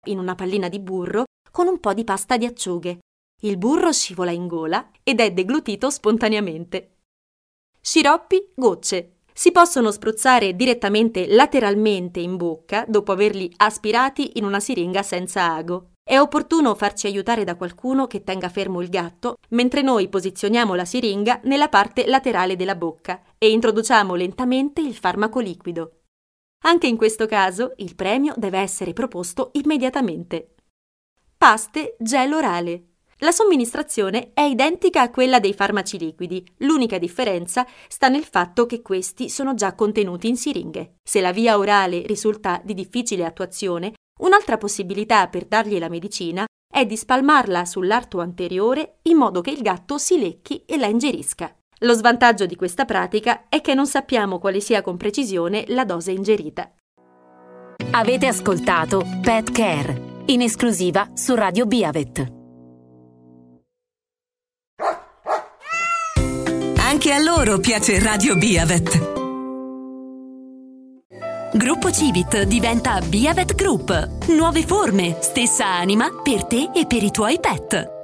in una pallina di burro con un po' di pasta di acciughe. Il burro scivola in gola ed è deglutito spontaneamente. Sciroppi, gocce. Si possono spruzzare direttamente lateralmente in bocca dopo averli aspirati in una siringa senza ago. È opportuno farci aiutare da qualcuno che tenga fermo il gatto mentre noi posizioniamo la siringa nella parte laterale della bocca e introduciamo lentamente il farmaco liquido. Anche in questo caso il premio deve essere proposto immediatamente. Paste gel orale. La somministrazione è identica a quella dei farmaci liquidi, l'unica differenza sta nel fatto che questi sono già contenuti in siringhe. Se la via orale risulta di difficile attuazione, un'altra possibilità per dargli la medicina è di spalmarla sull'arto anteriore in modo che il gatto si lecchi e la ingerisca. Lo svantaggio di questa pratica è che non sappiamo quale sia con precisione la dose ingerita. Avete ascoltato Pet Care, in esclusiva su Radio Biavet. Anche a loro piace Radio Biavet. Gruppo Civit diventa Biavet Group. Nuove forme, stessa anima per te e per i tuoi pet.